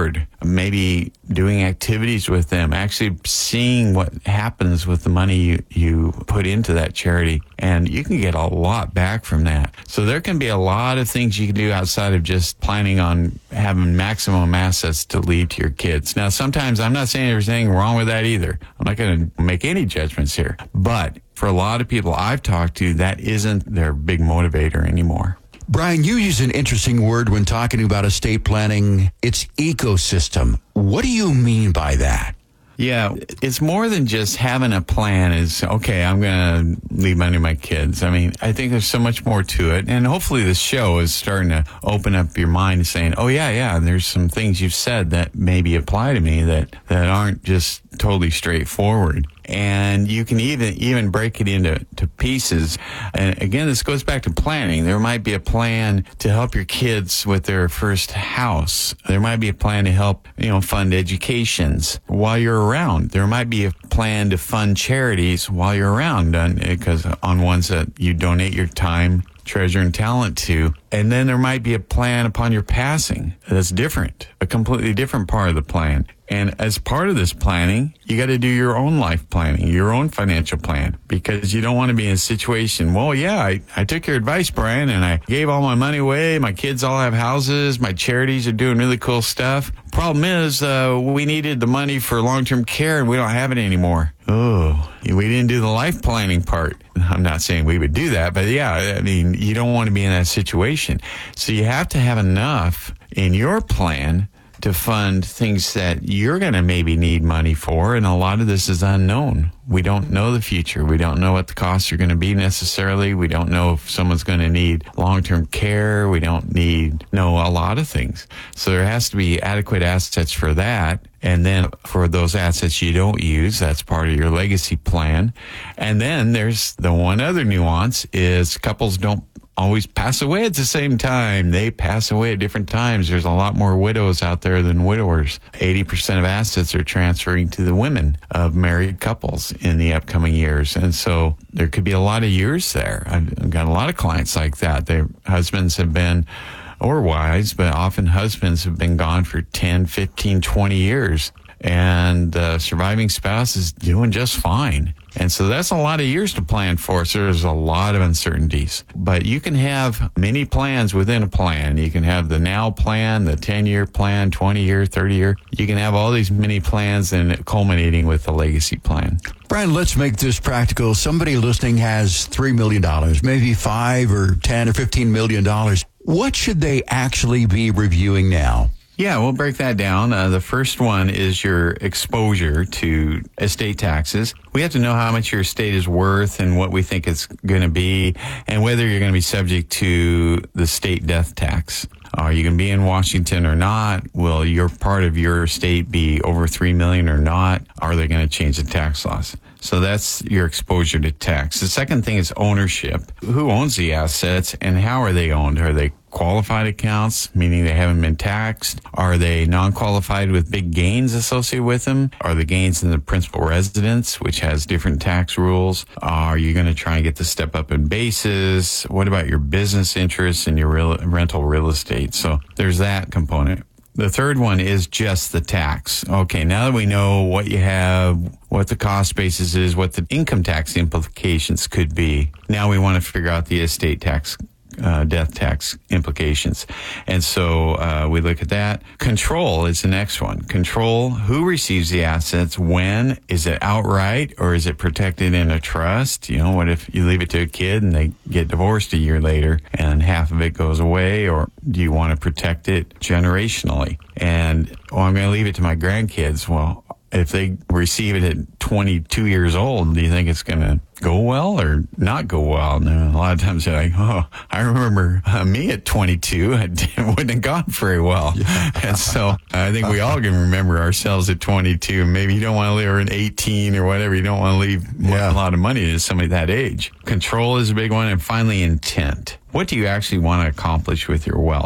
forward, maybe doing activities with them, actually seeing what happens with the money you put into that charity. And you can get a lot back from that. So there can be a lot of things you can do outside of just planning on having maximum assets to leave to your kids. Now, sometimes I'm not saying there's anything wrong with that either. I'm not going to make any judgments here. But for a lot of people I've talked to, that isn't their big motivator anymore. Brian, you use an interesting word when talking about estate planning. It's ecosystem. What do you mean by that? Yeah, it's more than just having a plan is, okay, I'm going to leave money to my kids. I mean, I think there's so much more to it. And hopefully this show is starting to open up your mind and saying, oh, yeah, there's some things you've said that maybe apply to me that aren't just totally straightforward. And you can even break it into pieces. And again, this goes back to planning. There might be a plan to help your kids with their first house. There might be a plan to help, fund educations while you're around. There might be a plan to fund charities while you're around, because on ones that you donate your time, treasure, and talent to. And then there might be a plan upon your passing that's different, a completely different part of the plan. And as part of this planning, you got to do your own life planning, your own financial plan, because you don't want to be in a situation, well, yeah, I took your advice, Brian, and I gave all my money away. My kids all have houses. My charities are doing really cool stuff. Problem is, we needed the money for long-term care, and we don't have it anymore. Oh, we didn't do the life planning part. I'm not saying we would do that, but yeah, I mean, you don't want to be in that situation. So you have to have enough in your plan to fund things that you're going to maybe need money for, and a lot of this is unknown. We don't know the future. We don't know what the costs are going to be necessarily. We don't know if someone's going to need long-term care. We don't know a lot of things. So there has to be adequate assets for that. And then for those assets you don't use, that's part of your legacy plan. And then there's the one other nuance is couples don't always pass away at the same time. They pass away at different times. There's a lot more widows out there than widowers. 80% of assets are transferring to the women of married couples in the upcoming years. And so there could be a lot of years there. I've got a lot of clients like that. Their husbands have been, or wives, but often husbands have been gone for 10, 15, 20 years. And the surviving spouse is doing just fine. And so that's a lot of years to plan for. So there's a lot of uncertainties. But you can have many plans within a plan. You can have the now plan, the 10-year plan, 20-year, 30-year. You can have all these many plans and culminating with the legacy plan. Brian, let's make this practical. Somebody listening has $3 million, maybe $5 or $10 or $15 million. What should they actually be reviewing now? Yeah, we'll break that down. The first one is your exposure to estate taxes. We have to know how much your estate is worth and what we think it's going to be, and whether you're going to be subject to the state death tax. Are you going to be in Washington or not? Will your part of your estate be over $3 million or not? Are they going to change the tax laws? So that's your exposure to tax. The second thing is ownership. Who owns the assets and how are they owned? Are they qualified accounts, meaning they haven't been taxed? Are they non-qualified with big gains associated with them? Are the gains in the principal residence, which has different tax rules? Are you going to try and get the step up in basis? What about your business interests and your rental real estate? So there's that component. The third one is just the tax. Okay, now that we know what you have, what the cost basis is, what the income tax implications could be, now we want to figure out the estate tax, death tax implications. And so we look at that. Control is the next one. Control, who receives the assets, when? Is it outright or is it protected in a trust? What if you leave it to a kid and they get divorced a year later and half of it goes away? Or do you want to protect it generationally? And, I'm going to leave it to my grandkids. Well, if they receive it at 22 years old, do you think it's going to go well or not go well? And a lot of times they're like, I remember me at 22, it wouldn't have gone very well. Yeah. And so I think we all can remember ourselves at 22. Maybe you don't want to live at 18 or whatever. You don't want to leave a lot of money to somebody that age. Control is a big one. And finally, intent. What do you actually want to accomplish with your wealth?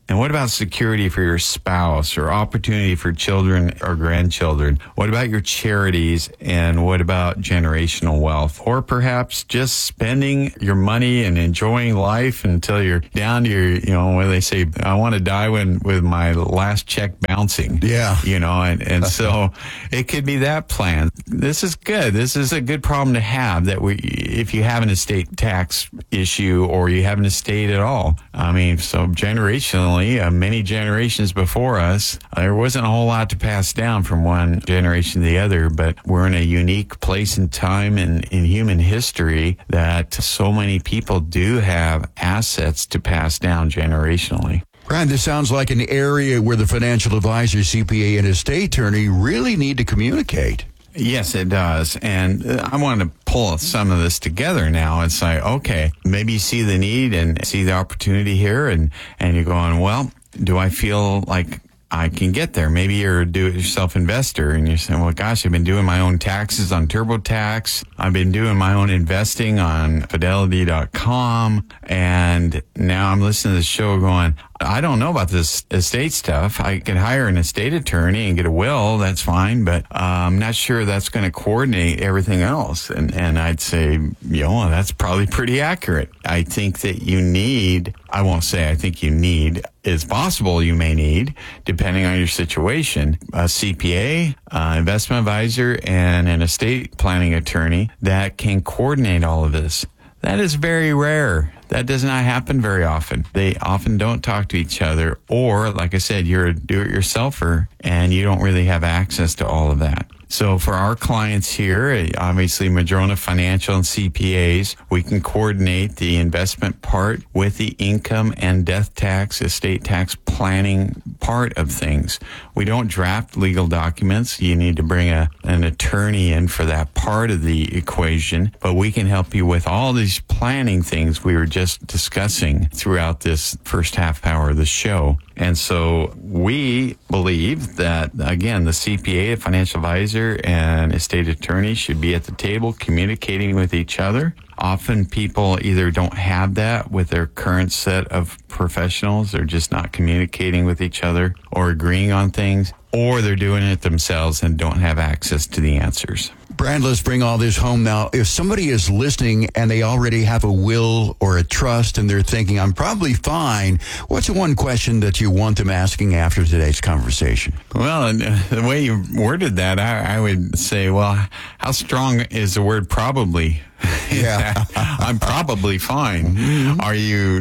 And what about security for your spouse or opportunity for children or grandchildren? What about your charities? And what about generational wealth? Or perhaps just spending your money and enjoying life until you're down to your, where they say, I want to die with my last check bouncing. Yeah. And so it could be that plan. This is good. This is a good problem to have, that if you have an estate tax issue or you have an estate at all. I mean, so generationally, many generations before us, there wasn't a whole lot to pass down from one generation to the other, but we're in a unique place and time in human history that so many people do have assets to pass down generationally. Brian, this sounds like an area where the financial advisor, CPA, and estate attorney really need to communicate. Yes, it does. And I want to pull some of this together now and say, okay, maybe you see the need and see the opportunity here, and you're going, well, do I feel like I can get there? Maybe you're a do-it-yourself investor and you're saying, well, gosh, I've been doing my own taxes on TurboTax. I've been doing my own investing on Fidelity.com. And now I'm listening to the show going, I don't know about this estate stuff. I could hire an estate attorney and get a will. That's fine. But I'm not sure that's going to coordinate everything else. And I'd say, that's probably pretty accurate. I think that you need, I won't say I think you need, it's possible you may need, depending on your situation, a CPA, investment advisor, and an estate planning attorney that can coordinate all of this. That is very rare. That does not happen very often. They often don't talk to each other, or, like I said, you're a do-it-yourselfer and you don't really have access to all of that. So for our clients here, obviously Madrona Financial and CPAs, we can coordinate the investment part with the income and death tax, estate tax planning part of things. We don't draft legal documents. You need to bring an attorney in for that part of the equation, but we can help you with all these planning things we were just discussing throughout this first half hour of the show. And so we believe that, again, the CPA, the financial advisor, and estate attorney should be at the table communicating with each other. Often people either don't have that with their current set of professionals, they're just not communicating with each other or agreeing on things, or they're doing it themselves and don't have access to the answers. Brad, let's bring all this home now. If somebody is listening and they already have a will or a trust and they're thinking, I'm probably fine, what's the one question that you want them asking after today's conversation? Well, the way you worded that, I would say, well, how strong is the word probably? Yeah. I'm probably fine. Mm-hmm. Are you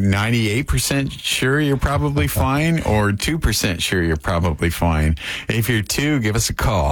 98% sure you're probably fine, or 2% sure you're probably fine? If you're 2, give us a call.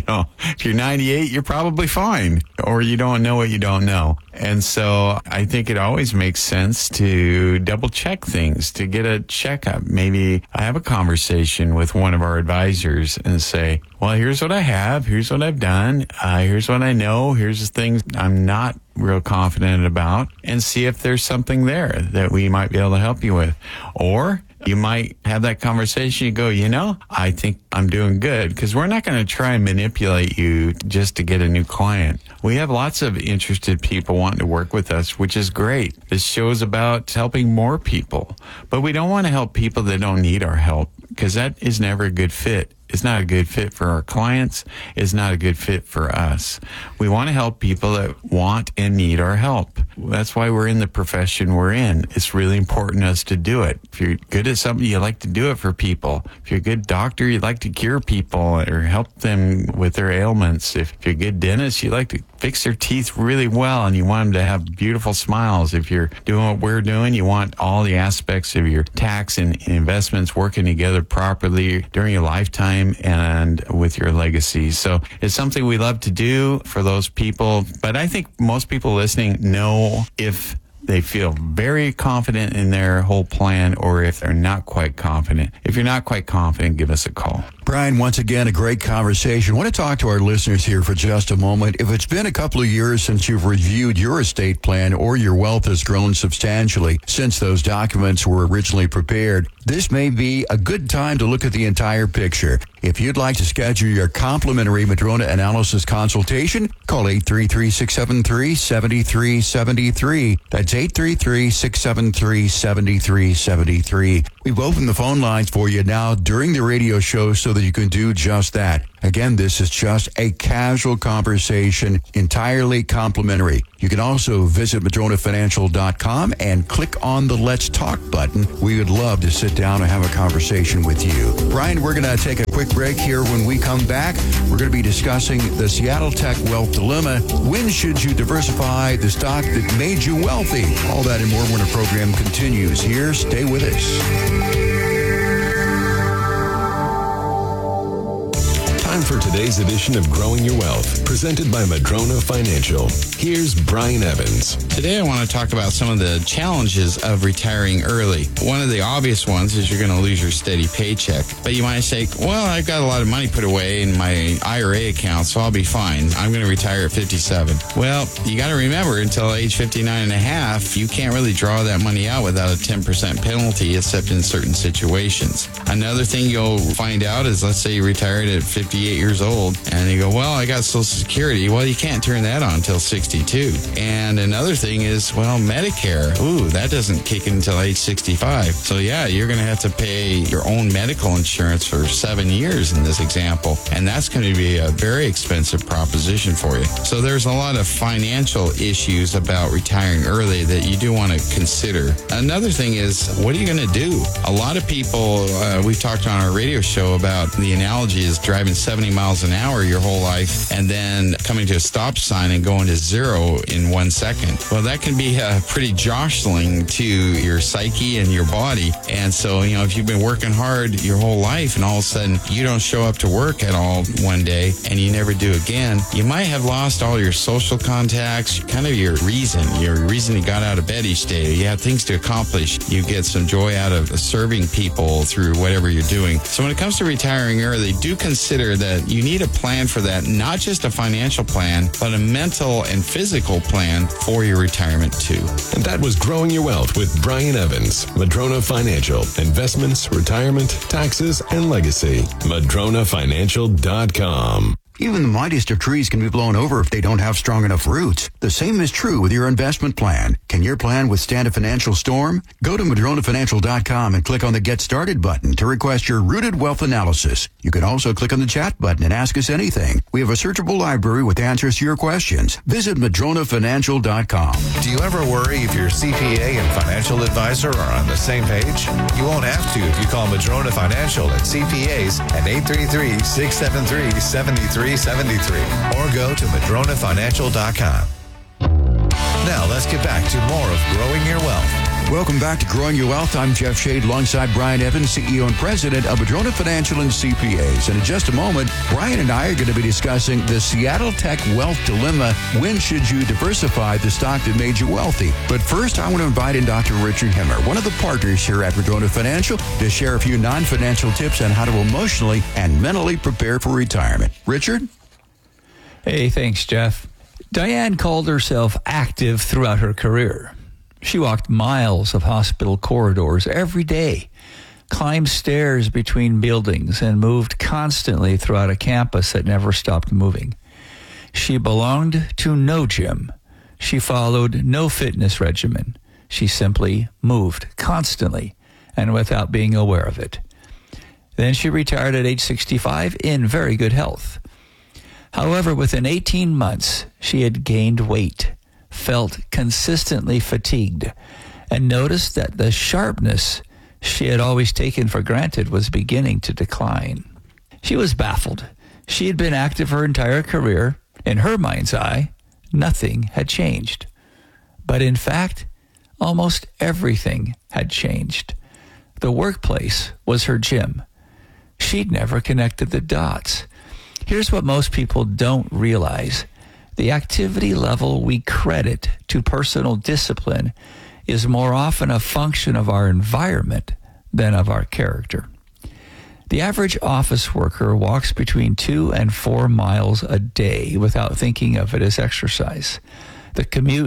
If you're 98, you're probably fine, or you don't know what you don't know. And so I think it always makes sense to double check things, to get a checkup. Maybe I have a conversation with one of our advisors and say, well, here's what I have. Here's what I've done. Here's what I know. Here's the things I'm not real confident about, and see if there's something there that we might be able to help you with. Or you might have that conversation. You go, I think I'm doing good, because we're not going to try and manipulate you just to get a new client. We have lots of interested people wanting to work with us, which is great. This show is about helping more people, but we don't want to help people that don't need our help, because that is never a good fit. It's not a good fit for our clients. It's not a good fit for us. We want to help people that want and need our help. That's why we're in the profession we're in. It's really important to us to do it. If you're good at something, you like to do it for people. If you're a good doctor, you like to cure people or help them with their ailments. If you're a good dentist, you like to fix their teeth really well and you want them to have beautiful smiles. If you're doing what we're doing, you want all the aspects of your tax and investments working together properly during your lifetime and with your legacy. So it's something we love to do for those people. But I think most people listening know if they feel very confident in their whole plan or if they're not quite confident. If you're not quite confident, give us a call. Brian, once again, a great conversation. I want to talk to our listeners here for just a moment. If it's been a couple of years since you've reviewed your estate plan or your wealth has grown substantially since those documents were originally prepared, this may be a good time to look at the entire picture. If you'd like to schedule your complimentary Madrona analysis consultation, call 833-673-7373. That's 833-673-7373. We've opened the phone lines for you now during the radio show so that you can do just that. Again, this is just a casual conversation, entirely complimentary. You can also visit MadronaFinancial.com and click on the Let's Talk button. We would love to sit down and have a conversation with you. Brian, we're going to take a quick break here. When we come back, we're going to be discussing the Seattle Tech Wealth Dilemma. When should you diversify the stock that made you wealthy? All that and more when the program continues here. Stay with us. Time for today's edition of Growing Your Wealth, presented by Madrona Financial. Here's Brian Evans. Today I want to talk about some of the challenges of retiring early. One of the obvious ones is you're going to lose your steady paycheck. But you might say, well, I've got a lot of money put away in my IRA account, so I'll be fine. I'm going to retire at 57. Well, you got to remember, until age 59 and a half, you can't really draw that money out without a 10% penalty, except in certain situations. Another thing you'll find out is, let's say you retired at 58 years old, and you go, well, I got Social Security. Well, you can't turn that on until 62. And another thing is, well, Medicare. Ooh, that doesn't kick in until age 65. So yeah, you're going to have to pay your own medical insurance for 7 years in this example. And that's going to be a very expensive proposition for you. So there's a lot of financial issues about retiring early that you do want to consider. Another thing is, what are you going to do? A lot of people, we've talked on our radio show about the analogy is driving 70 miles an hour your whole life and then coming to a stop sign and going to zero in 1 second. Well, that can be pretty jostling to your psyche and your body. And so, if you've been working hard your whole life and all of a sudden you don't show up to work at all one day and you never do again, you might have lost all your social contacts, kind of your reason you got out of bed each day. You have things to accomplish. You get some joy out of serving people through whatever you're doing. So when it comes to retiring early, do consider that you need a plan for that, not just a financial plan, but a mental and physical plan for your retirement too. And that was Growing Your Wealth with Brian Evans, Madrona Financial. Investments, retirement, taxes, and legacy. MadronaFinancial.com. Even the mightiest of trees can be blown over if they don't have strong enough roots. The same is true with your investment plan. Can your plan withstand a financial storm? Go to MadronaFinancial.com and click on the Get Started button to request your Rooted Wealth Analysis. You can also click on the chat button and ask us anything. We have a searchable library with answers to your questions. Visit MadronaFinancial.com. Do you ever worry if your CPA and financial advisor are on the same page? You won't have to if you call Madrona Financial at CPAs at 833-673-7373 or go to MadronaFinancial.com. Now let's get back to more of Growing Your Wealth. Welcome back to Growing Your Wealth. I'm Jeff Shade alongside Brian Evans, CEO and President of Madrona Financial and CPAs. And in just a moment, Brian and I are going to be discussing the Seattle Tech Wealth Dilemma. When should you diversify the stock that made you wealthy? But first, I want to invite in Dr. Richard Hemmer, one of the partners here at Madrona Financial, to share a few non-financial tips on how to emotionally and mentally prepare for retirement. Richard? Hey, thanks, Jeff. Diane called herself active throughout her career. She walked miles of hospital corridors every day, climbed stairs between buildings, and moved constantly throughout a campus that never stopped moving. She belonged to no gym. She followed no fitness regimen. She simply moved constantly and without being aware of it. Then she retired at age 65 in very good health. However, within 18 months, she had gained weight, felt consistently fatigued, and noticed that the sharpness she had always taken for granted was beginning to decline. She was baffled. She had been active her entire career. In her mind's eye, nothing had changed. But in fact, almost everything had changed. The workplace was her gym. She'd never connected the dots. Here's what most people don't realize. The activity level we credit to personal discipline is more often a function of our environment than of our character. The average office worker walks between 2 and 4 miles a day without thinking of it as exercise. The commute,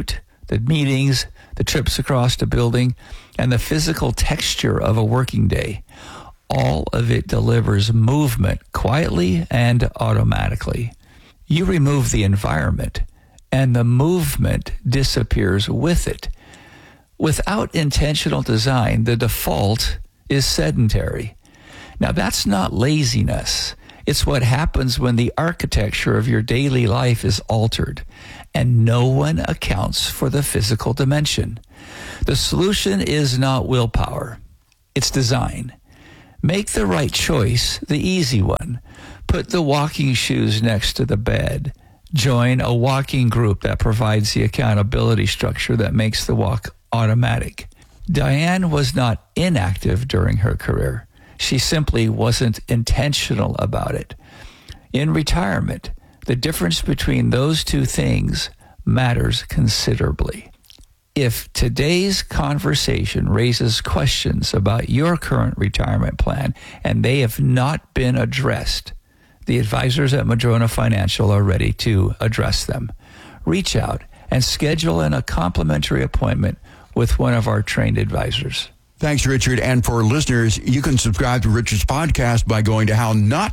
the meetings, the trips across the building, and the physical texture of a working day. All of it delivers movement quietly and automatically. You remove the environment, and the movement disappears with it. Without intentional design, the default is sedentary. Now, that's not laziness. It's what happens when the architecture of your daily life is altered, and no one accounts for the physical dimension. The solution is not willpower. It's design. Make the right choice, the easy one. Put the walking shoes next to the bed. Join a walking group that provides the accountability structure that makes the walk automatic. Diane was not inactive during her career. She simply wasn't intentional about it. In retirement, the difference between those two things matters considerably. If today's conversation raises questions about your current retirement plan and they have not been addressed, the advisors at Madrona Financial are ready to address them. Reach out and schedule a complimentary appointment with one of our trained advisors. Thanks, Richard. And for listeners, you can subscribe to Richard's podcast by going to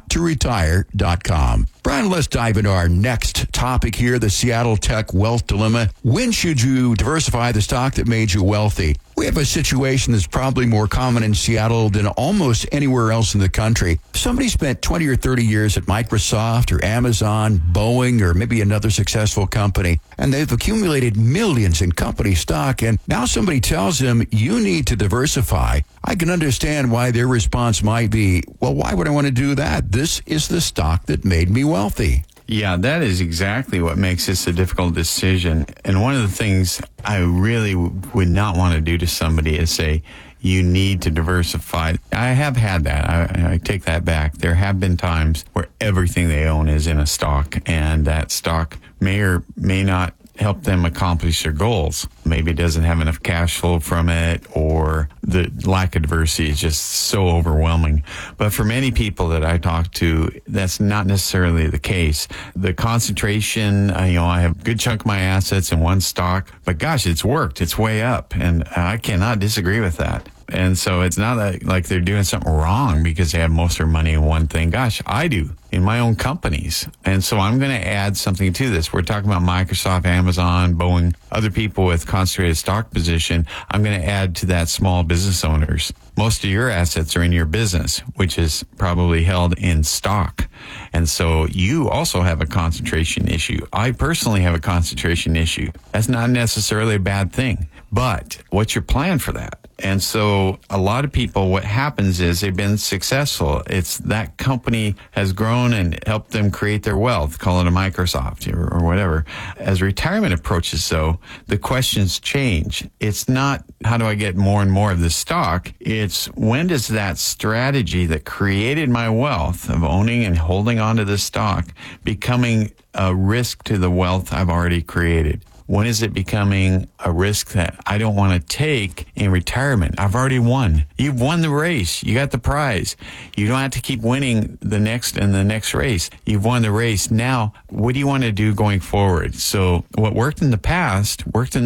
hownottoretire.com. Brian, let's dive into our next topic here, the Seattle Tech Wealth Dilemma. When should you diversify the stock that made you wealthy? We have a situation that's probably more common in Seattle than almost anywhere else in the country. Somebody spent 20 or 30 years at Microsoft or Amazon, Boeing, or maybe another successful company, and they've accumulated millions in company stock, and now somebody tells them, you need to diversify. I can understand why their response might be, well, why would I want to do that? This is the stock that made me wealthy. Yeah, that is exactly what makes this a difficult decision. And one of the things I really would not want to do to somebody is say, you need to diversify. I have had that. I take that back. There have been times where everything they own is in a stock, and that stock may or may not help them accomplish their goals. Maybe it doesn't have enough cash flow from it, or the lack of diversity is just so overwhelming. But for many people that I talk to, that's not necessarily the case. The concentration, I have a good chunk of my assets in one stock, but gosh, it's worked. It's way up, and I cannot disagree with that. And so it's not like they're doing something wrong because they have most of their money in one thing. Gosh, I do in my own companies. And so I'm going to add something to this. We're talking about Microsoft, Amazon, Boeing, other people with concentrated stock position. I'm going to add to that small business owners. Most of your assets are in your business, which is probably held in stock. And so you also have a concentration issue. I personally have a concentration issue. That's not necessarily a bad thing. But what's your plan for that? And so a lot of people, what happens is they've been successful. It's that company has grown and helped them create their wealth, call it a Microsoft or whatever. As retirement approaches, though, the questions change. It's not, how do I get more and more of this stock? It's, when does that strategy that created my wealth of owning and holding on to this stock becoming a risk to the wealth I've already created? When is it becoming a risk that I don't want to take in retirement? I've already won. You've won the race. You got the prize. You don't have to keep winning the next and the next race. You've won the race. Now, what do you want to do going forward? So what worked in the past,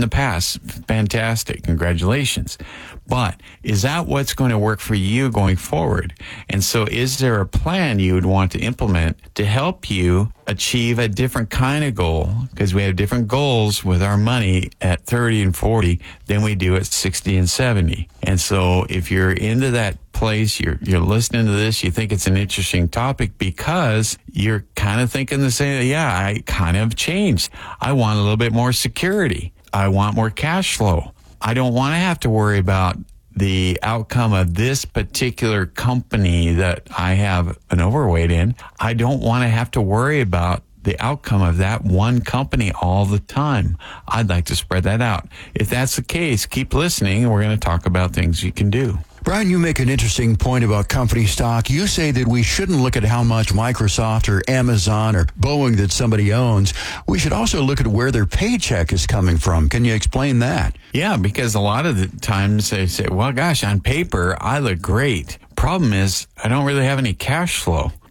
Fantastic. Congratulations. But is that what's going to work for you going forward? And so is there a plan you would want to implement to help you achieve a different kind of goal? Because we have different goals with our money at 30 and 40 than we do at 60 and 70. And so if you're into that place, you're listening to this, you think it's an interesting topic because you're kind of thinking the same, yeah, I kind of changed. I want a little bit more security. I want more cash flow. I don't want to have to worry about the outcome of this particular company that I have an overweight in. I don't want to have to worry about the outcome of that one company all the time. I'd like to spread that out. If that's the case, keep listening. We're going to talk about things you can do. Brian, you make an interesting point about company stock. You say that we shouldn't look at how much Microsoft or Amazon or Boeing that somebody owns. We should also look at where their paycheck is coming from. Can you explain that? Yeah, because a lot of the times they say, well, gosh, on paper, I look great. Problem is, I don't really have any cash flow.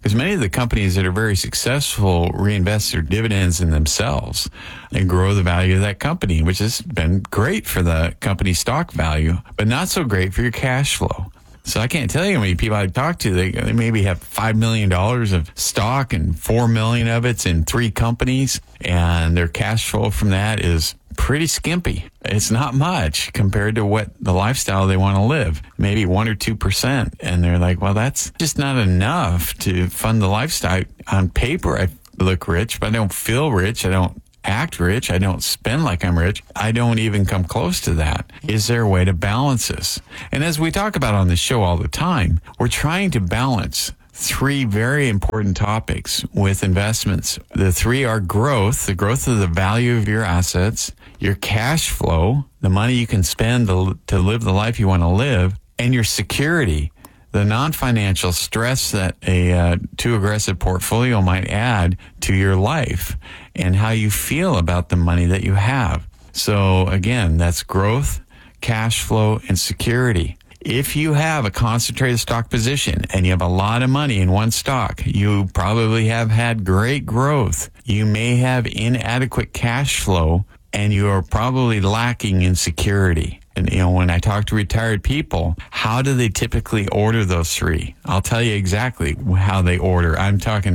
Because many of the companies that are very successful reinvest their dividends in themselves and grow the value of that company, which has been great for the company stock value, but not so great for your cash flow. So I can't tell you how many people I talk to. They maybe have $5 million of stock and $4 million of it's in 3 companies, and their cash flow from that is pretty skimpy. It's not much compared to what the lifestyle they want to live, maybe 1 or 2%. And they're like, well, that's just not enough to fund the lifestyle. On paper, I look rich, but I don't feel rich. I don't act rich. I don't spend like I'm rich. I don't even come close to that. Is there a way to balance this? And as we talk about on the show all the time, we're trying to balance 3 very important topics with investments. The 3 are growth, the growth of the value of your assets, your cash flow, the money you can spend to live the life you want to live, and your security, the non-financial stress that a too aggressive portfolio might add to your life, and how you feel about the money that you have. So again, that's growth, cash flow, and security. If you have a concentrated stock position and you have a lot of money in one stock, you probably have had great growth. You may have inadequate cash flow, and you are probably lacking in security. And, when I talk to retired people, how do they typically order those 3? I'll tell you exactly how they order. I'm talking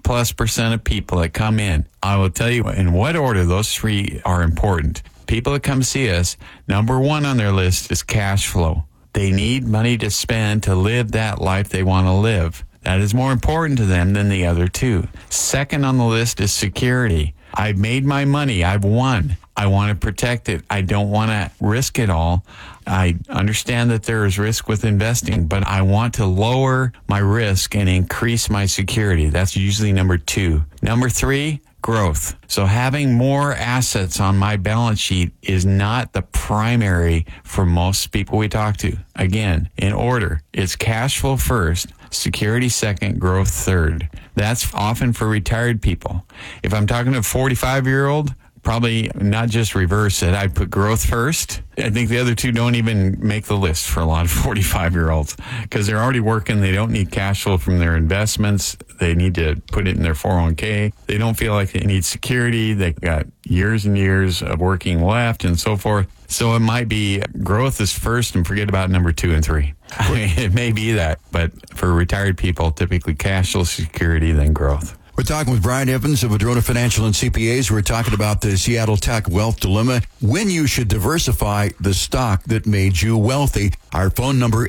80+% of people that come in. I will tell you in what order those 3 are important. People that come see us, number 1 on their list is cash flow. They need money to spend to live that life they want to live. That is more important to them than the other 2. Second on the list is security. I've made my money. I've won. I want to protect it. I don't want to risk it all. I understand that there is risk with investing, but I want to lower my risk and increase my security. That's usually number 2. Number 3, growth. So having more assets on my balance sheet is not the primary for most people we talk to. Again, in order, it's cash flow first, security second, growth third. That's often for retired people. If I'm talking to a 45-year-old, probably not just reverse it. I'd put growth first. I think the other 2 don't even make the list for a lot of 45-year-olds because they're already working. They don't need cash flow from their investments. They need to put it in their 401k. They don't feel like they need security. They've got years and years of working left and so forth. So it might be growth is first and forget about number 2 and 3. I mean, it may be that, but for retired people, typically cash flow, security, then growth. We're talking with Brian Evans of Madrona Financial and CPAs. We're talking about the Seattle Tech Wealth Dilemma, when you should diversify the stock that made you wealthy. Our phone number,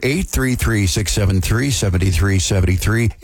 833-673-7373,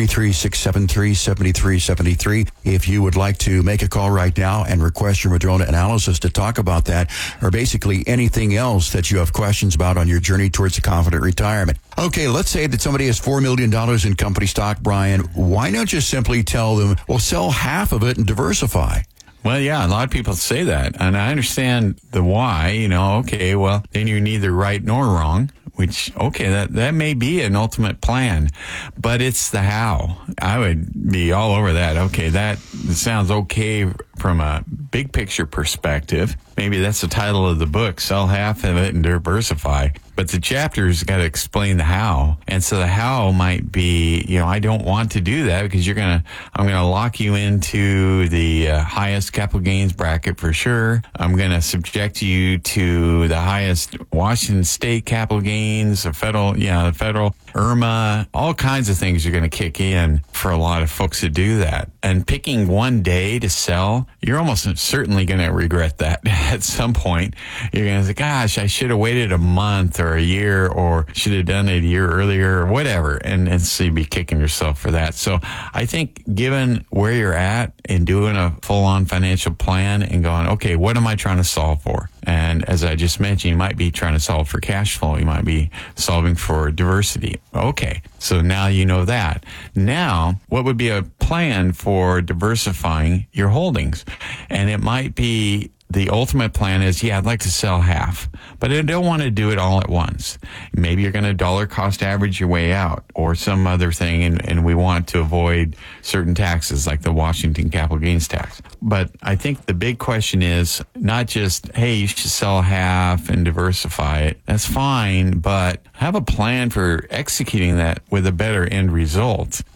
833-673-7373. If you would like to make a call right now and request your Madrona analysis to talk about that, or basically anything else that you have questions about on your journey towards a confident retirement. Okay, let's say that somebody has $4 million in company stock, Brian. Why not just simply tell them, well, sell half of it and diversify? Well, yeah, a lot of people say that, and I understand the why. Okay, well, then you're neither right nor wrong, which, okay, that may be an ultimate plan, but it's the how. I would be all over that. Okay, that sounds okay from a big picture perspective. Maybe that's the title of the book, Sell Half of It and Diversify. But the chapter's got to explain the how. And so the how might be, I don't want to do that because I'm going to lock you into the highest capital gains bracket for sure. I'm going to subject you to the highest Washington State capital gains, the federal IRMA, all kinds of things are going to kick in for a lot of folks to do that. And picking one day to sell, you're almost certainly going to regret that at some point. You're going to say, gosh, I should have waited a month or a year, or should have done it a year earlier, or whatever. And so you'd be kicking yourself for that. So I think given where you're at and doing a full-on financial plan and going, okay, what am I trying to solve for? And as I just mentioned, you might be trying to solve for cash flow. You might be solving for diversity. Okay, so now you know that. Now, what would be a plan for diversifying your holdings? And it might be the ultimate plan is, I'd like to sell half, but I don't want to do it all at once. Maybe you're going to dollar cost average your way out or some other thing, and we want to avoid certain taxes like the Washington capital gains tax. But I think the big question is not just, hey, you should sell half and diversify it. That's fine, but have a plan for executing that with a better end result.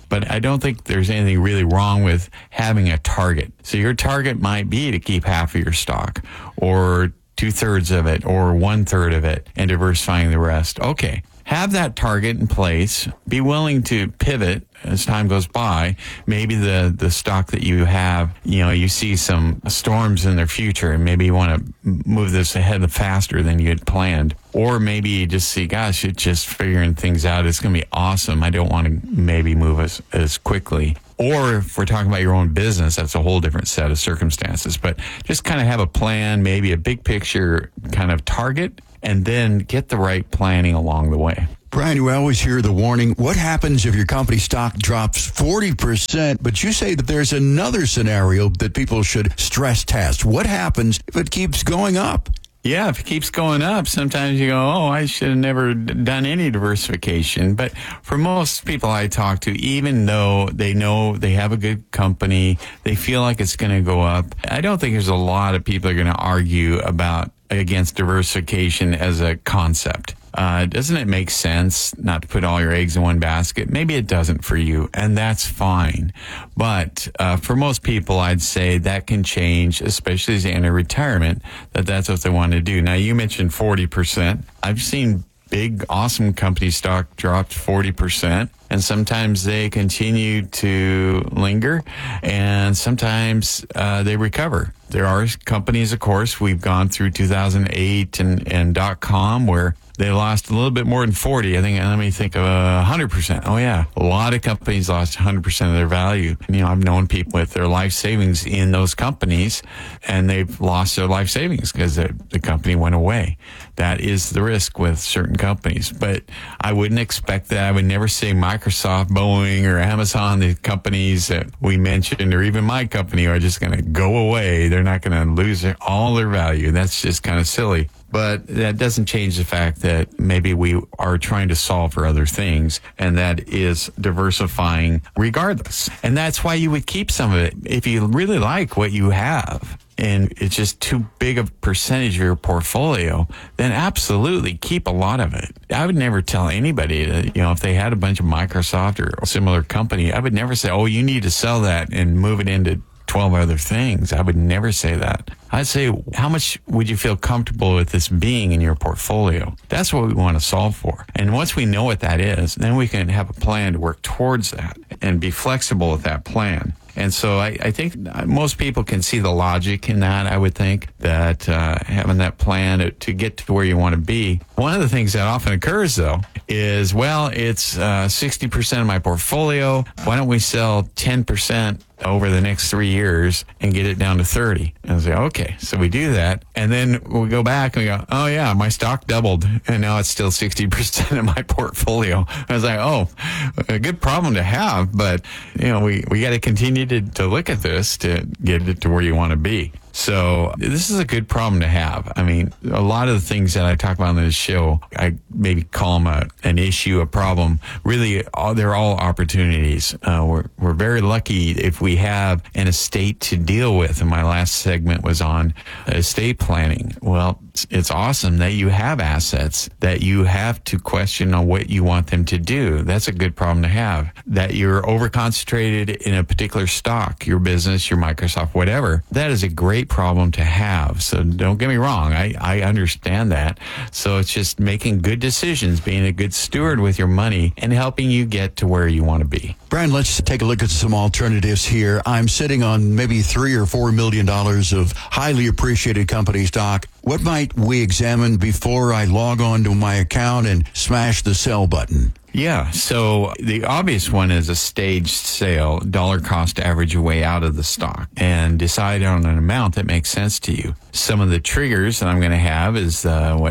But I don't think there's anything really wrong with having a target. So your target might be to keep half of your stock, or 2/3 of it, or 1/3 of it, and diversifying the rest. Okay. Have that target in place. Be willing to pivot as time goes by. Maybe the stock that you have, you see some storms in their future, and maybe you want to move this ahead faster than you had planned. Or maybe you just see, gosh, it's just figuring things out. It's going to be awesome. I don't want to maybe move as quickly. Or if we're talking about your own business, that's a whole different set of circumstances. But just kind of have a plan, maybe a big picture kind of target, and then get the right planning along the way. Brian, we always hear the warning, what happens if your company stock drops 40%? But you say that there's another scenario that people should stress test. What happens if it keeps going up? Yeah, if it keeps going up, sometimes you go, I should have never done any diversification. But for most people I talk to, even though they know they have a good company, they feel like it's going to go up, I don't think there's a lot of people are going to argue against diversification as a concept. Doesn't it make sense not to put all your eggs in one basket? Maybe it doesn't for you, and that's fine. But for most people, I'd say that can change, especially as they enter retirement, that's what they want to do. Now, you mentioned 40%. I've seen big, awesome company stock dropped 40%, and sometimes they continue to linger, and sometimes they recover. There are companies, of course, we've gone through 2008 and .com where they lost a little bit more than 40. I think, let me think of 100%. Oh yeah. A lot of companies lost 100% of their value. I've known people with their life savings in those companies, and they've lost their life savings because the company went away. That is the risk with certain companies. But I wouldn't expect that. I would never say Microsoft, Boeing, or Amazon, the companies that we mentioned, or even my company, are just going to go away. They're not going to lose all their value. That's just kind of silly. But that doesn't change the fact that maybe we are trying to solve for other things, and that is diversifying regardless. And that's why you would keep some of it. If you really like what you have and it's just too big a percentage of your portfolio, then absolutely keep a lot of it. I would never tell anybody that, if they had a bunch of Microsoft or a similar company, I would never say, you need to sell that and move it into 12 other things. I would never say that. I'd say, how much would you feel comfortable with this being in your portfolio? That's what we want to solve for. And once we know what that is, then we can have a plan to work towards that and be flexible with that plan. And so I think most people can see the logic in that. I would think that having that plan to get to where you want to be. One of the things that often occurs, though, is, it's 60% of my portfolio. Why don't we sell 10% over the next 3 years and get it down to 30? And I say, okay, so we do that. And then we go back and we go, oh yeah, my stock doubled and now it's still 60% of my portfolio. I was like, a good problem to have, but we got to continue to look at this to get it to where you want to be. So this is a good problem to have. I mean, a lot of the things that I talk about on this show, I maybe call them an issue, a problem. Really, they're all opportunities. We're very lucky if we have an estate to deal with. And my last segment was on estate planning. Well, it's awesome that you have assets that you have to question on what you want them to do. That's a good problem to have. That you're over-concentrated in a particular stock, your business, your Microsoft, whatever. That is a great problem to have. So don't get me wrong. I understand that. So it's just making good decisions, being a good steward with your money, and helping you get to where you want to be. Brian, let's take a look at some alternatives here. I'm sitting on maybe $3 or $4 million of highly appreciated company stock. What might we examine before I log on to my account and smash the sell button? Yeah, so the obvious one is a staged sale, dollar cost average your way out of the stock, and decide on an amount that makes sense to you. Some of the triggers that I'm going to have is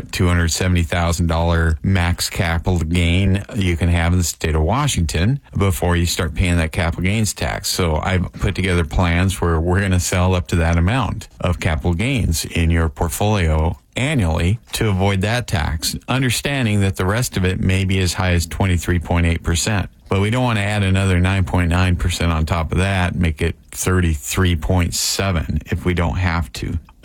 $270,000 max capital gain you can have in the state of Washington before you start paying that capital gains tax. So I've put together plans where we're going to sell up to that amount of capital gains in your portfolio annually to avoid that tax, understanding that the rest of it may be as high as 23.8%. But we don't want to add another 9.9% on top of that, make it 33.7 if we don't have to.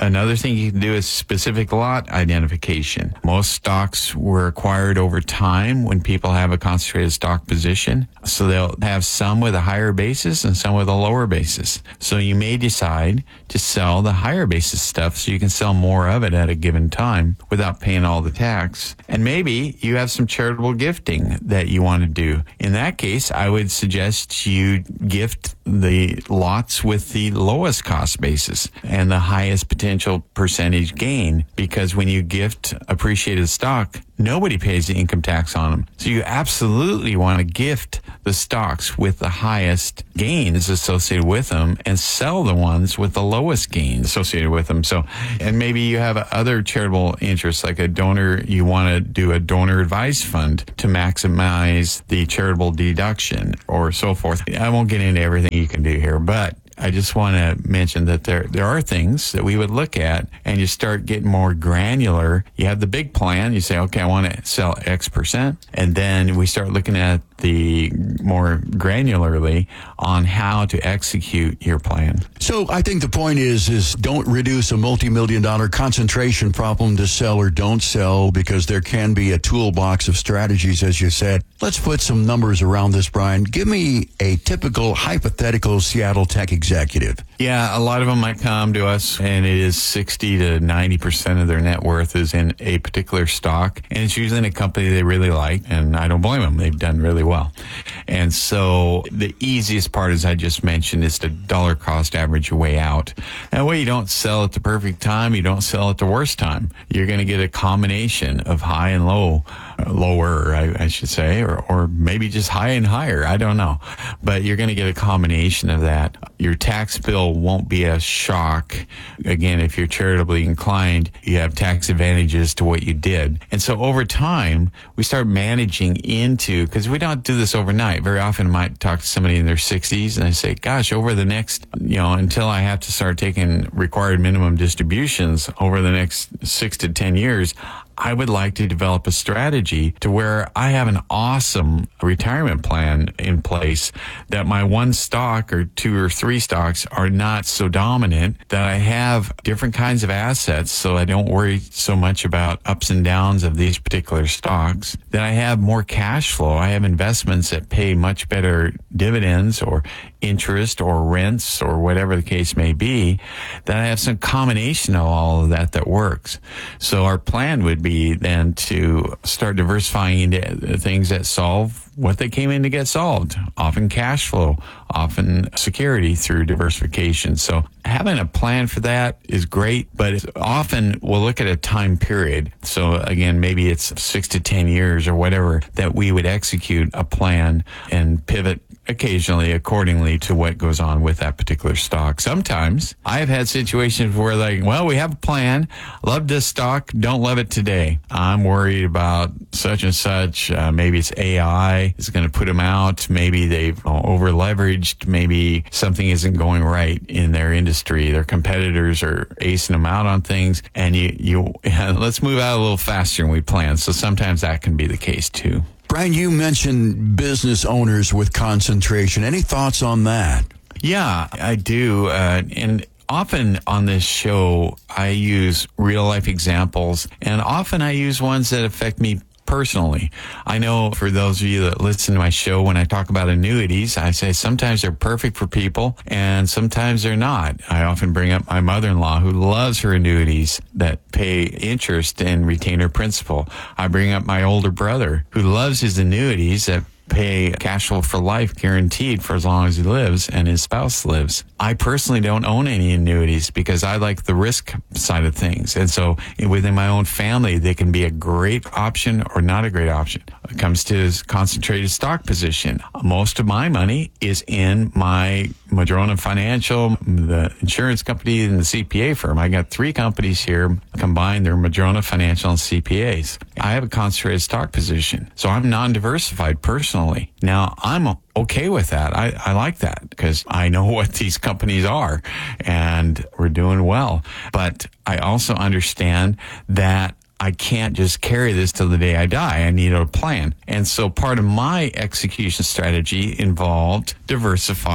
Another thing you can do is specific lot identification. Most stocks were acquired over time when people have a concentrated stock position. So they'll have some with a higher basis and some with a lower basis. So you may decide to sell the higher basis stuff so you can sell more of it at a given time without paying all the tax. And maybe you have some charitable gifting that you want to do. In that case, I would suggest you gift the lots with the lowest cost basis and the highest potential percentage gain, because when you gift appreciated stock, nobody pays the income tax on them. So you absolutely want to gift the stocks with the highest gains associated with them and sell the ones with the lowest gains associated with them. So, and maybe you have other charitable interests, like a donor, you want to do a donor advised fund to maximize the charitable deduction or so forth. I won't get into everything you can do here, but I just want to mention that there are things that we would look at, and you start getting more granular. You have the big plan. You say, okay, I want to sell X percent. And then we start looking at the more granularly on how to execute your plan. So I think the point is don't reduce a multi-million-dollar concentration problem to sell or don't sell, because there can be a toolbox of strategies, as you said. Let's put some numbers around this, Brian. Give me a typical hypothetical Seattle tech executive. Yeah, a lot of them might come to us, and it is 60 to 90% of their net worth is in a particular stock, and it's usually in a company they really like, and I don't blame them. They've done really well. And so the easiest part, as I just mentioned, is to dollar cost average your way out. That way you don't sell at the perfect time, you don't sell at the worst time. You're going to get a combination of high and low, lower, I should say, or maybe just high and higher. I don't know. But you're going to get a combination of that. Your tax bill won't be a shock. Again, if you're charitably inclined, you have tax advantages to what you did. And so over time, we start managing into, because we don't do this overnight. Very often I might talk to somebody in their 60s and I say, gosh, over the next, until I have to start taking required minimum distributions over the next 6 to 10 years, I would like to develop a strategy to where I have an awesome retirement plan in place, that my one stock or two or three stocks are not so dominant, that I have different kinds of assets so I don't worry so much about ups and downs of these particular stocks, that I have more cash flow. I have investments that pay much better dividends or interest or rents or whatever the case may be, that I have some combination of all of that works. So our plan would be then to start diversifying into things that solve what they came in to get solved, often cash flow, often security through diversification. So having a plan for that is great, but often we'll look at a time period. So again, maybe it's 6 to 10 years or whatever that we would execute a plan and pivot occasionally accordingly to what goes on with that particular stock. Sometimes I've had situations where we have a plan, love this stock, don't love it today. I'm worried about such and such. Maybe it's AI is going to put them out. Maybe they've over leveraged. Maybe something isn't going right in their industry. Their competitors are acing them out on things, and you let's move out a little faster than we planned. So sometimes that can be the case too. Brian, you mentioned business owners with concentration. Any thoughts on that? Yeah, I do. And often on this show, I use real life examples, and often I use ones that affect me personally. I know for those of you that listen to my show, when I talk about annuities, I say sometimes they're perfect for people and sometimes they're not. I often bring up my mother-in-law who loves her annuities that pay interest and retainer principal. I bring up my older brother who loves his annuities that pay cash flow for life guaranteed for as long as he lives and his spouse lives. I personally don't own any annuities because I like the risk side of things. And so within my own family, they can be a great option or not a great option. When it comes to this concentrated stock position, most of my money is in my Madrona Financial, the insurance company, and the CPA firm. I got 3 companies here combined. They're Madrona Financial and CPAs. I have a concentrated stock position, so I'm non-diversified personally. Now, I'm okay with that. I like that because I know what these companies are and we're doing well. But I also understand that I can't just carry this till the day I die. I need a plan. And so part of my execution strategy involved diversifying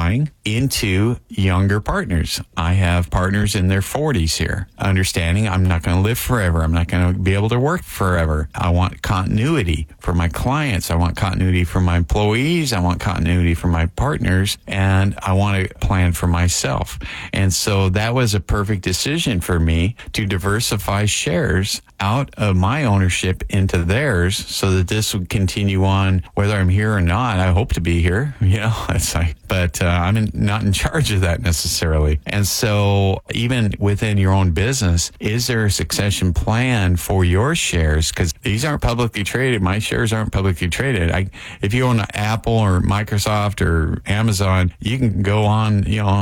into younger partners. I have partners in their 40s here, understanding I'm not going to live forever. I'm not going to be able to work forever. I want continuity for my clients. I want continuity for my employees. I want continuity for my partners, and I want to plan for myself. And so that was a perfect decision for me to diversify shares out of my ownership into theirs so that this would continue on whether I'm here or not. I hope to be here, it's like, but I'm not in charge of that necessarily. And so even within your own business, is there a succession plan for your shares? Because these aren't publicly traded. My shares aren't publicly traded. If you own Apple or Microsoft or Amazon, you can go on,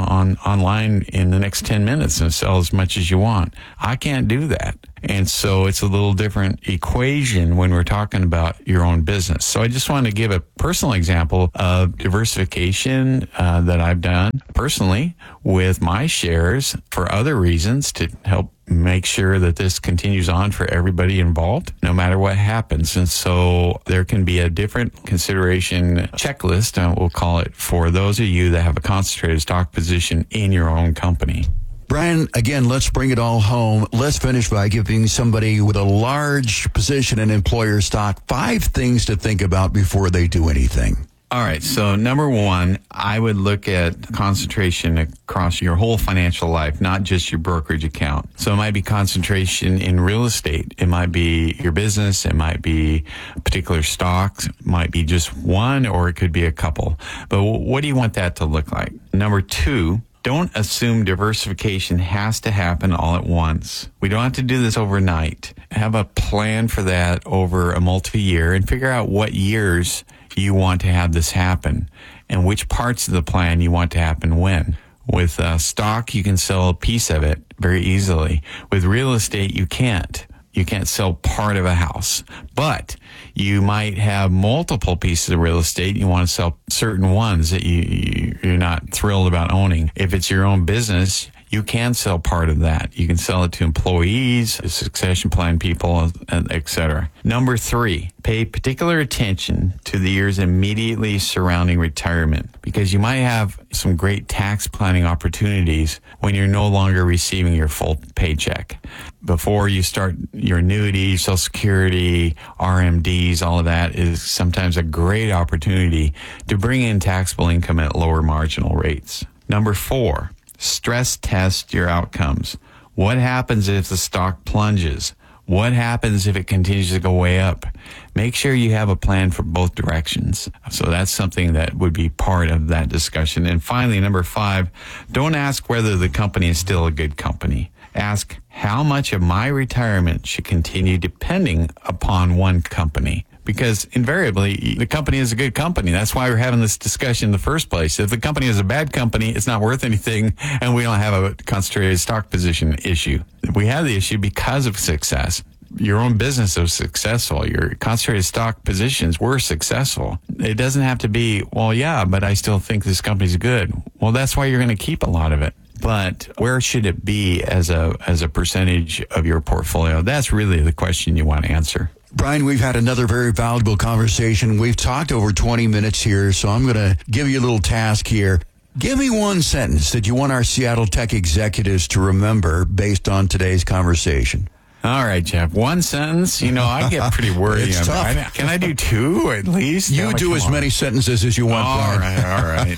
online in the next 10 minutes and sell as much as you want. I can't do that. And so it's a little different equation when we're talking about your own business. So I just want to give a personal example of diversification that I've done personally with my shares for other reasons to help make sure that this continues on for everybody involved, no matter what happens. And so there can be a different consideration checklist, we'll call it, for those of you that have a concentrated stock position in your own company. Brian, again, let's bring it all home. Let's finish by giving somebody with a large position in employer stock 5 things to think about before they do anything. All right. So number one, I would look at concentration across your whole financial life, not just your brokerage account. So it might be concentration in real estate. It might be your business. It might be particular stocks. It might be just one, or it could be a couple. But what do you want that to look like? Number two, don't assume diversification has to happen all at once. We don't have to do this overnight. Have a plan for that over a multi-year and figure out what years you want to have this happen and which parts of the plan you want to happen when. With stock, you can sell a piece of it very easily. With real estate, you can't. You can't sell part of a house, but you might have multiple pieces of real estate. You want to sell certain ones that you're not thrilled about owning. If it's your own business, you can sell part of that. You can sell it to employees, succession plan people, etc. Number 3, pay particular attention to the years immediately surrounding retirement, because you might have some great tax planning opportunities when you're no longer receiving your full paycheck. Before you start your annuity, Social Security, RMDs, all of that is sometimes a great opportunity to bring in taxable income at lower marginal rates. Number 4, stress test your outcomes. What happens if the stock plunges? What happens if it continues to go way up? Make sure you have a plan for both directions. So that's something that would be part of that discussion. And finally, number 5, don't ask whether the company is still a good company. Ask how much of my retirement should continue depending upon one company. Because invariably, the company is a good company. That's why we're having this discussion in the first place. If the company is a bad company, it's not worth anything, and we don't have a concentrated stock position issue. We have the issue because of success. Your own business was successful. Your concentrated stock positions were successful. It doesn't have to be, well, yeah, but I still think this company's good. Well, that's why you're going to keep a lot of it. But where should it be as a percentage of your portfolio? That's really the question you want to answer. Brian, we've had another very valuable conversation. We've talked over 20 minutes here, so I'm going to give you a little task here. Give me one sentence that you want our Seattle tech executives to remember based on today's conversation. All right, Jeff. One sentence. I get pretty worried. It's tough. Can I do 2 at least? You do as many sentences as you want. All right.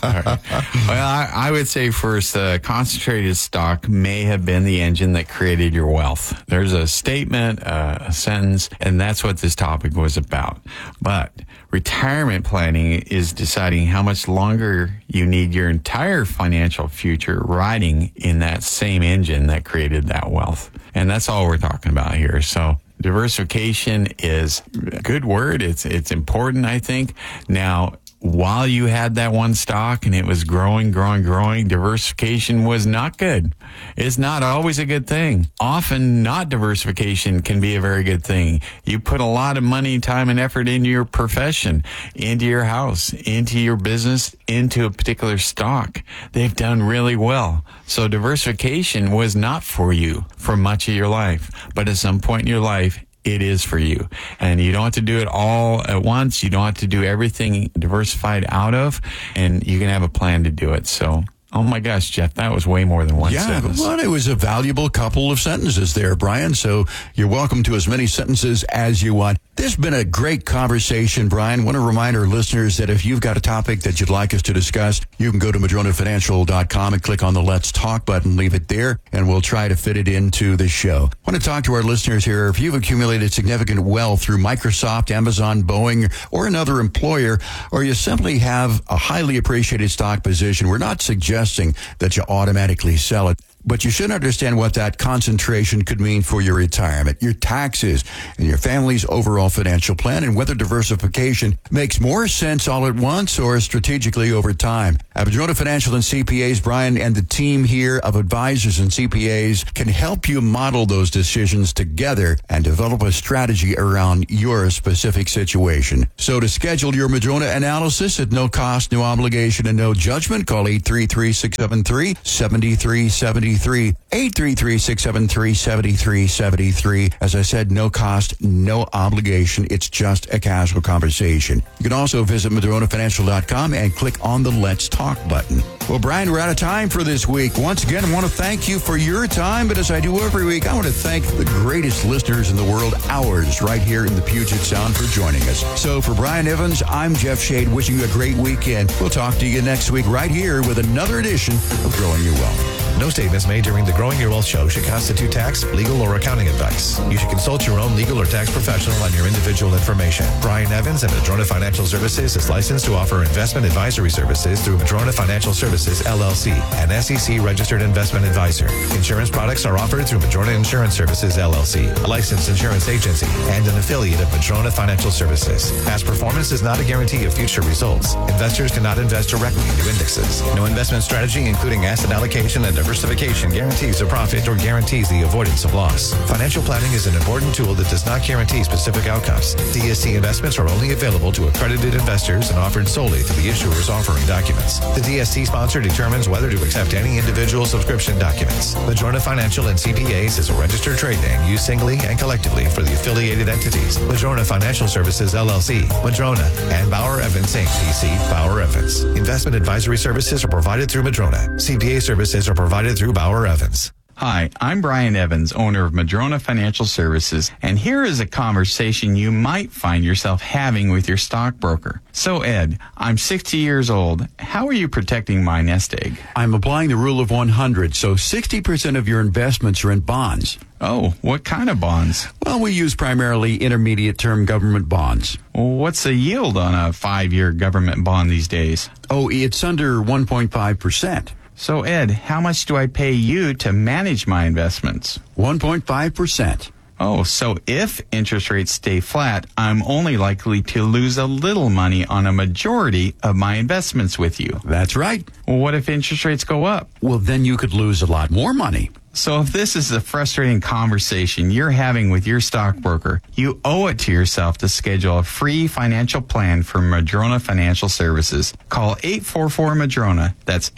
Well, I would say first, concentrated stock may have been the engine that created your wealth. There's a statement, a sentence, and that's what this topic was about. But retirement planning is deciding how much longer you need your entire financial future riding in that same engine that created that wealth. And that's all we're talking about here. So diversification is a good word. It's important, I think. Now, while you had that one stock and it was growing, diversification was not good. It's not always a good thing. Often not diversification can be a very good thing. You put a lot of money, time, and effort into your profession, into your house, into your business, into a particular stock. They've done really well. So diversification was not for you for much of your life. But at some point in your life, it is for you. And you don't have to do it all at once. You don't have to do everything diversified out of, and you can have a plan to do it. So Oh my gosh, Jeff, that was way more than one sentence. Well, it was a valuable couple of sentences there, Brian. So you're welcome to as many sentences as you want. This has been a great conversation, Brian. I want to remind our listeners that if you've got a topic that you'd like us to discuss, you can go to MadronaFinancial.com and click on the Let's Talk button, leave it there, and we'll try to fit it into the show. I want to talk to our listeners here. If you've accumulated significant wealth through Microsoft, Amazon, Boeing, or another employer, or you simply have a highly appreciated stock position, we're not suggesting that you automatically sell it. But you should understand what that concentration could mean for your retirement, your taxes, and your family's overall financial plan, and whether diversification makes more sense all at once or strategically over time. At Madrona Financial and CPAs, Brian and the team here of advisors and CPAs can help you model those decisions together and develop a strategy around your specific situation. So to schedule your Madrona analysis at no cost, no obligation, and no judgment, call 833-673-7373. 833-673-7373. As I said, no cost, no obligation. It's just a casual conversation. You can also visit MadronaFinancial.com and click on the Let's Talk button. Well, Brian, we're out of time for this week. Once again, I want to thank you for your time, but as I do every week, I want to thank the greatest listeners in the world, ours, right here in the Puget Sound, for joining us. So for Brian Evans, I'm Jeff Shade, wishing you a great weekend. We'll talk to you next week right here with another edition of Growing Your Wealth. No statements made during the Growing Your Wealth show should constitute tax, legal, or accounting advice. You should consult your own legal or tax professional on your individual information. Brian Evans and Madrona Financial Services is licensed to offer investment advisory services through Madrona Financial Services, LLC, an SEC-registered investment advisor. Insurance products are offered through Madrona Insurance Services, LLC, a licensed insurance agency, and an affiliate of Madrona Financial Services. Past performance is not a guarantee of future results. Investors cannot invest directly into indexes. No investment strategy, including asset allocation and diversification, guarantees a profit or guarantees the avoidance of loss. Financial planning is an important tool that does not guarantee specific outcomes. DST investments are only available to accredited investors and offered solely through the issuers offering documents. The DST sponsor determines whether to accept any individual subscription documents. Madrona Financial and CPAs is a registered trade name used singly and collectively for the affiliated entities Madrona Financial Services, LLC, Madrona, and Bauer Evans Inc., PC, Bauer Evans. Investment advisory services are provided through Madrona. CPA services are provided through Bauer Evans. Hi, I'm Brian Evans, owner of Madrona Financial Services, and here is a conversation you might find yourself having with your stockbroker. So, Ed, I'm 60 years old. How are you protecting my nest egg? I'm applying the rule of 100, so 60% of your investments are in bonds. Oh, what kind of bonds? Well, we use primarily intermediate-term government bonds. Well, what's the yield on a 5-year government bond these days? Oh, it's under 1.5%. So, Ed, how much do I pay you to manage my investments? 1.5%. Oh, so if interest rates stay flat, I'm only likely to lose a little money on a majority of my investments with you. That's right. Well, what if interest rates go up? Well, then you could lose a lot more money. So if this is a frustrating conversation you're having with your stockbroker, you owe it to yourself to schedule a free financial plan for Madrona Financial Services. Call 844-MADRONA. That's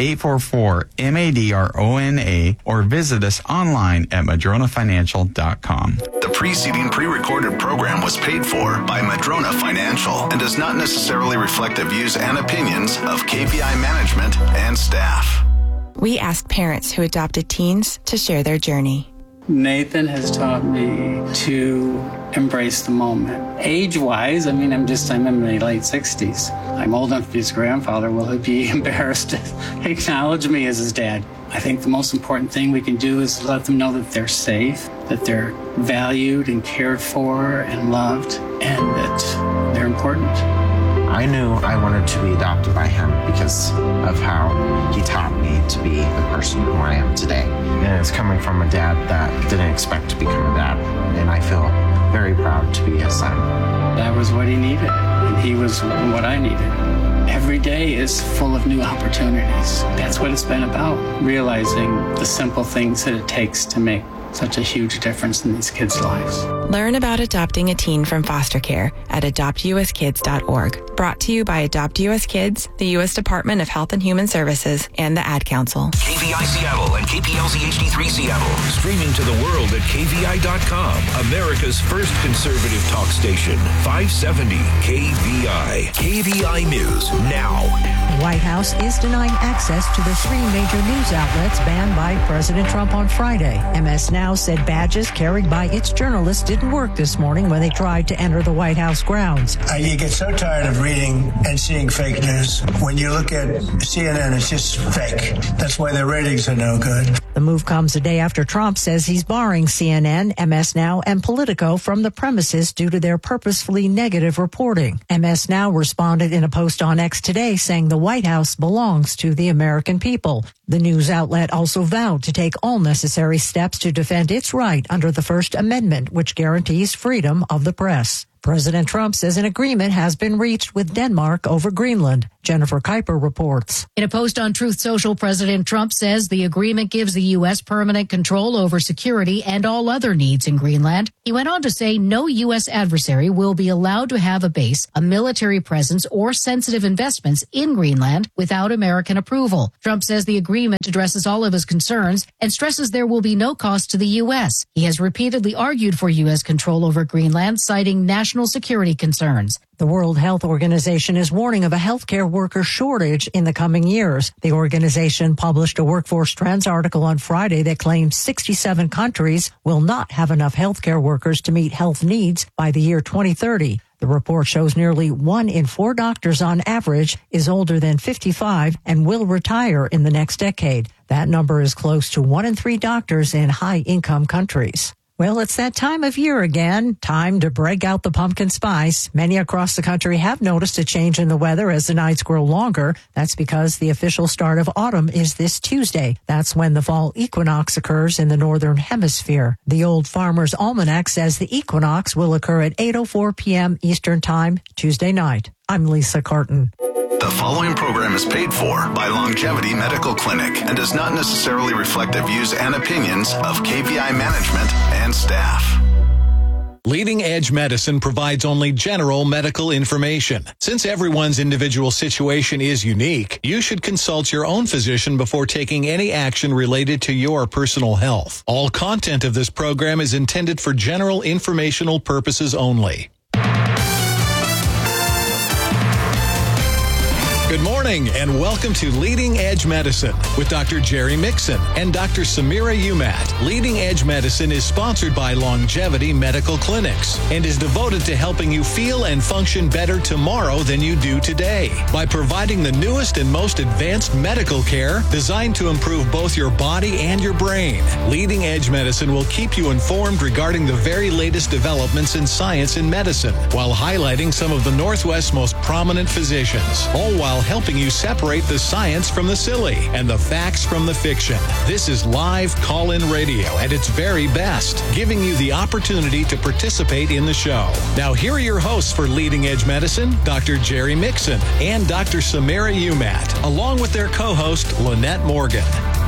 844-MADRONA, or visit us online at MadronaFinancial.com. The preceding pre-recorded program was paid for by Madrona Financial and does not necessarily reflect the views and opinions of KPI management and staff. We asked parents who adopted teens to share their journey. Nathan has taught me to embrace the moment. Age-wise, I'm in my late 60s. I'm old enough to be his grandfather. Will he be embarrassed to acknowledge me as his dad? I think the most important thing we can do is let them know that they're safe, that they're valued and cared for and loved, and that they're important. I knew I wanted to be adopted by him because of how he taught me to be the person who I am today. And it's coming from a dad that didn't expect to become a dad. And I feel very proud to be his son. That was what he needed, and he was what I needed. Every day is full of new opportunities. That's what it's been about, realizing the simple things that it takes to make such a huge difference in these kids' lives. Learn about adopting a teen from foster care at adoptuskids.org. Brought to you by Adopt US Kids, the U.S. Department of Health and Human Services, and the Ad Council. KVI Seattle and KPLZ HD3 Seattle. Streaming to the world at KVI.com. America's first conservative talk station. 570 KVI. KVI News now. The White House is denying access to the three major news outlets banned by President Trump on Friday. MS Now said badges carried by its journalists didn't work this morning when they tried to enter the White House grounds. You get so tired of reading and seeing fake news. When you look at CNN, it's just fake. That's why their ratings are no good. The move comes a day after Trump says he's barring CNN, MS Now, and Politico from the premises due to their purposefully negative reporting. MS Now responded in a post on X today saying the White House belongs to the American people. The news outlet also vowed to take all necessary steps to defend its right under the First Amendment, which guarantees freedom of the press. President Trump says an agreement has been reached with Denmark over Greenland. Jennifer Kuiper reports. In a post on Truth Social, President Trump says the agreement gives the U.S. permanent control over security and all other needs in Greenland. He went on to say no U.S. adversary will be allowed to have a base, a military presence, or sensitive investments in Greenland without American approval. Trump says the agreement addresses all of his concerns and stresses there will be no cost to the U.S. He has repeatedly argued for U.S. control over Greenland, citing national security concerns. The World Health Organization is warning of a healthcare worker shortage in the coming years. The organization published a Workforce Trends article on Friday that claims 67 countries will not have enough healthcare workers to meet health needs by the year 2030. The report shows nearly 1 in 4 doctors on average is older than 55 and will retire in the next decade. That number is close to 1 in 3 doctors in high-income countries. Well, it's that time of year again. Time to break out the pumpkin spice. Many across the country have noticed a change in the weather as the nights grow longer. That's because the official start of autumn is this Tuesday. That's when the fall equinox occurs in the northern hemisphere. The Old Farmer's Almanac says the equinox will occur at 8:04 p.m. Eastern Time, Tuesday night. I'm Lisa Carton. The following program is paid for by Longevity Medical Clinic and does not necessarily reflect the views and opinions of KPI management and staff. Leading Edge Medicine provides only general medical information. Since everyone's individual situation is unique, you should consult your own physician before taking any action related to your personal health. All content of this program is intended for general informational purposes only. Good morning and welcome to Leading Edge Medicine with Dr. Jerry Mixon and Dr. Samira Umat. Leading Edge Medicine is sponsored by Longevity Medical Clinics and is devoted to helping you feel and function better tomorrow than you do today by providing the newest and most advanced medical care designed to improve both your body and your brain. Leading Edge Medicine will keep you informed regarding the very latest developments in science and medicine while highlighting some of the Northwest's most prominent physicians, all while helping you separate the science from the silly and the facts from the fiction. This is live call-in radio at its very best, giving you the opportunity to participate in the show. Now, here are your hosts for Leading Edge Medicine, Dr. Jerry Mixon and Dr. Samira Umat, along with their co-host, Lynette Morgan.